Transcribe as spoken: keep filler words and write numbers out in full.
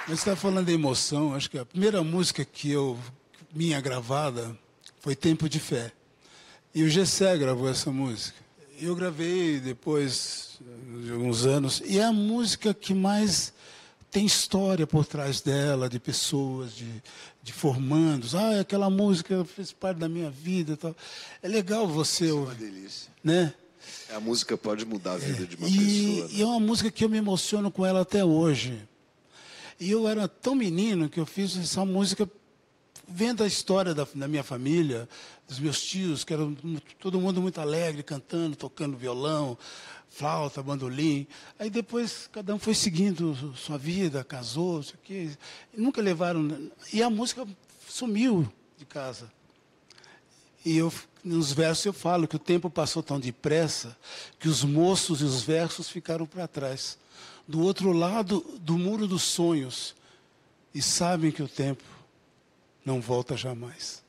Mas você está falando de emoção, acho que a primeira música que eu, minha gravada, foi Tempo de Fé. E o Gessé gravou essa música. Eu gravei depois de alguns anos, e é a música que mais tem história por trás dela, de pessoas, de, de formandos. Ah, aquela música fez parte da minha vida e tal. É legal você... Isso é uma delícia. Né? A música pode mudar a vida é, de uma e, pessoa. Né? E é uma música que eu me emociono com ela até hoje. E eu era tão menino que eu fiz essa música vendo a história da, da minha família, dos meus tios, que eram todo mundo muito alegre, cantando, tocando violão, flauta, bandolim. Aí depois cada um foi seguindo sua vida, casou, isso aqui. Nunca levaram... E a música sumiu de casa. E eu, nos versos eu falo que o tempo passou tão depressa que os moços e os versos ficaram para trás. Do outro lado do muro dos sonhos. E sabem que o tempo não volta jamais.